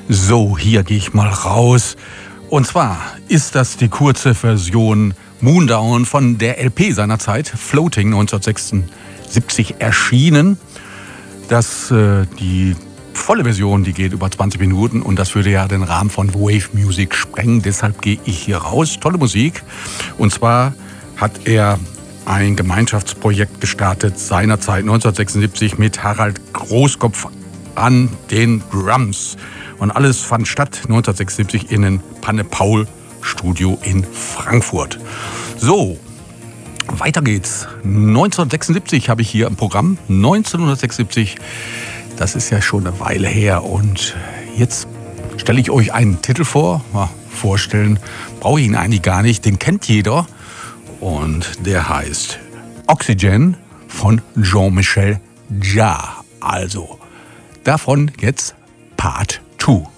So, hier gehe ich mal raus. Und zwar ist das die kurze Version Moondown von der LP seinerzeit, Floating 1976 erschienen. Die volle Version, die geht über 20 Minuten und das würde ja den Rahmen von Wave Music sprengen. Deshalb gehe ich hier raus. Tolle Musik. Und zwar hat er ein Gemeinschaftsprojekt gestartet, seinerzeit 1976 mit Harald Großkopf an den Drums. Und alles fand statt 1976 in den Panne-Paul-Studio in Frankfurt. So, weiter geht's. 1976 habe ich hier im Programm. 1976, das ist ja schon eine Weile her. Und jetzt stelle ich euch einen Titel vor. Vorstellen brauche ich ihn eigentlich gar nicht, den kennt jeder. Und der heißt Oxygen von Jean-Michel Jarre. Also, davon jetzt Part 2.